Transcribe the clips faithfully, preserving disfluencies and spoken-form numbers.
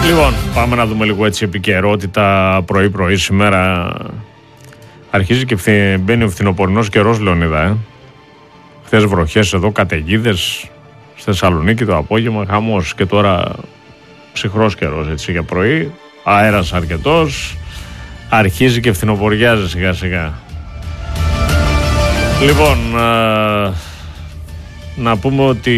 Λοιπόν, πάμε να δούμε λίγο έτσι επικαιρότητα πρωί-πρωί σήμερα. Αρχίζει και φθι... μπαίνει ο φθινοπορεινός καιρός, Λεωνίδα. Ε. Χθες βροχές εδώ, καταιγίδες. Στη Θεσσαλονίκη το απόγευμα, χαμός. Και τώρα ψυχρός καιρός έτσι για πρωί. Αέρας αρκετός. Αρχίζει και φθινοποριάζει σιγά-σιγά. Λοιπόν, α, να πούμε ότι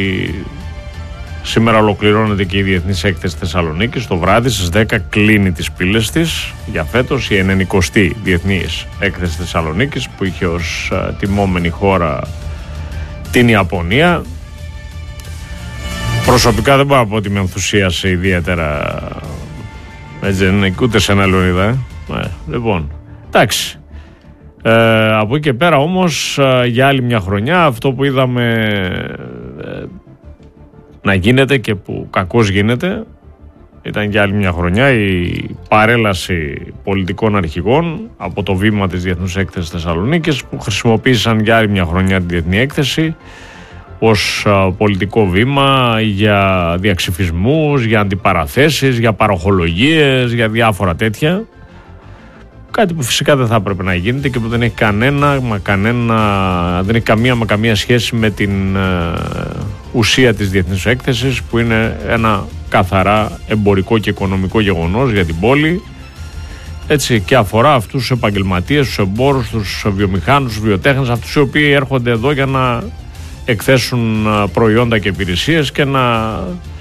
σήμερα ολοκληρώνεται και η Διεθνής Έκθεση Θεσσαλονίκης. Το βράδυ στις δέκα κλείνει τις πύλες της για φέτος η ενενηκοστή Διεθνής Έκθεση Θεσσαλονίκης, που είχε ως α, τιμόμενη χώρα την Ιαπωνία. Προσωπικά δεν μπορώ να πω ότι με ενθουσίασε ιδιαίτερα, έτσι δεν είναι, ούτε σε ένα Λεωνίδα. Ε. Ε, λοιπόν, εντάξει. Ε, από εκεί και πέρα όμως ε, για άλλη μια χρονιά αυτό που είδαμε ε, να γίνεται και που κακώς γίνεται ήταν για άλλη μια χρονιά η παρέλαση πολιτικών αρχηγών από το βήμα της Διεθνούς Έκθεσης Θεσσαλονίκης, που χρησιμοποίησαν για άλλη μια χρονιά τη Διεθνή Έκθεση ως α, πολιτικό βήμα για διαξυφισμούς, για αντιπαραθέσεις, για παροχολογίες, για διάφορα τέτοια. Κάτι που φυσικά δεν θα έπρεπε να γίνεται και που δεν έχει κανένα, μα κανένα, δεν έχει καμία μα καμία σχέση με την ε, ουσία της Διεθνής Έκθεσης, που είναι ένα καθαρά εμπορικό και οικονομικό γεγονός για την πόλη, έτσι, και αφορά αυτούς τους επαγγελματίες, τους εμπόρους, τους βιομηχάνους, τους βιοτέχνες, αυτούς οι οποίοι έρχονται εδώ για να εκθέσουν προϊόντα και υπηρεσίες και να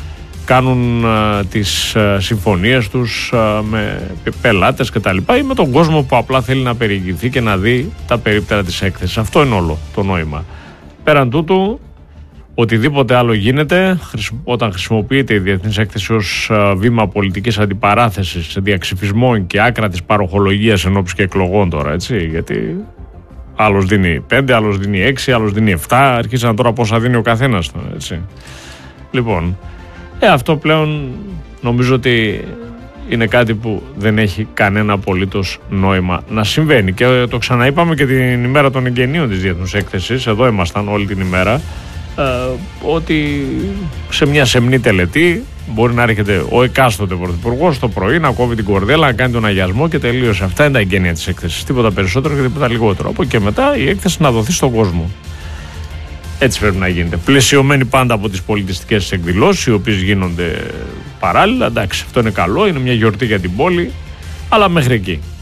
κάνουν α, τις α, συμφωνίες τους α, με πελάτες και τα λοιπά, ή με τον κόσμο που απλά θέλει να περιηγηθεί και να δει τα περίπτερα της έκθεσης. Αυτό είναι όλο το νόημα. Πέραν τούτου, οτιδήποτε άλλο γίνεται όταν χρησιμοποιείται η Διεθνής Έκθεση ως α, βήμα πολιτικής αντιπαράθεσης, διαξυφισμών και άκρατης παροχολογίας ενόψει και εκλογών τώρα, έτσι, γιατί άλλος δίνει πέντε, άλλος δίνει έξι, άλλος δίνει επτά, αρχίσαν τώρα πόσα δίνει ο καθένας, έτσι. Λοιπόν, Ε, αυτό πλέον νομίζω ότι είναι κάτι που δεν έχει κανένα απολύτως νόημα να συμβαίνει. Και το ξαναείπαμε και την ημέρα των εγγενείων της Διεθνούς Έκθεσης, εδώ ήμασταν όλη την ημέρα, ε, ότι σε μια σεμνή τελετή μπορεί να έρχεται ο εκάστοτε πρωθυπουργός το πρωί, να κόβει την κορδέλα, να κάνει τον αγιασμό και τελείωσε. Αυτά είναι τα εγγένεια της έκθεσης. Τίποτα περισσότερο και τίποτα λιγότερο. Από εκεί και μετά η έκθεση να δοθεί στον κόσμο. Έτσι πρέπει να γίνεται. Πλαισιωμένοι πάντα από τις πολιτιστικές εκδηλώσεις, οι οποίες γίνονται παράλληλα. Εντάξει, αυτό είναι καλό, είναι μια γιορτή για την πόλη, αλλά μέχρι εκεί.